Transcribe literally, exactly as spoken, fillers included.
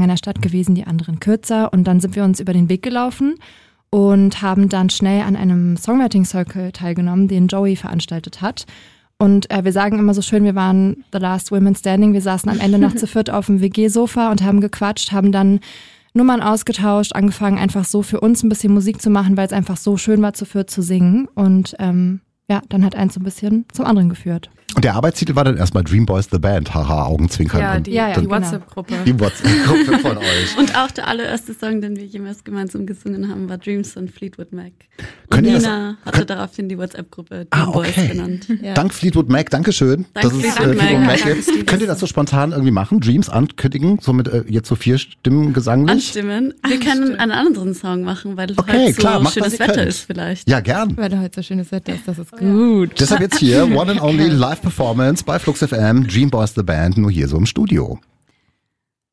der Stadt gewesen, die anderen kürzer. Und dann sind wir uns über den Weg gelaufen und haben dann schnell an einem Songwriting Circle teilgenommen, den Joey veranstaltet hat. Und äh, wir sagen immer so schön, wir waren the last women standing. Wir saßen am Ende noch zu viert auf dem W G-Sofa und haben gequatscht, haben dann Nummern ausgetauscht, angefangen einfach so für uns ein bisschen Musik zu machen, weil es einfach so schön war, zu viert zu singen. Und ähm, ja, dann hat eins so ein bisschen zum anderen geführt. Und der Arbeitstitel war dann erstmal Dream Boys The Band, haha, Augenzwinkern. Ja, die, ja, ja, die genau. WhatsApp-Gruppe. Die WhatsApp-Gruppe von euch. Und auch der allererste Song, den wir jemals gemeinsam gesungen haben, war Dreams von Fleetwood Mac. Und Könnt ihr das- Nina hatte könnt- daraufhin die WhatsApp-Gruppe Dream Ah, Boys okay. genannt. Ja. Dank Fleetwood Mac, Dankeschön. Dank dass es äh, Fleetwood Fleetwood Mac. Mac Danke, gibt. Stevie. Könnt ihr das so spontan irgendwie machen? Dreams ankündigen, so mit äh, jetzt so vier Stimmen gesanglich? Anstimmen. Wir können einen anderen Song machen, weil Okay, heute so klar, macht, was schönes ihr Wetter könnt. ist vielleicht. Ja, gern. Weil da heute so schönes Wetter ist, das ist gut. Deshalb jetzt hier One and Only Live Performance bei Flux F M, Dream Boys The Band, nur hier so im Studio.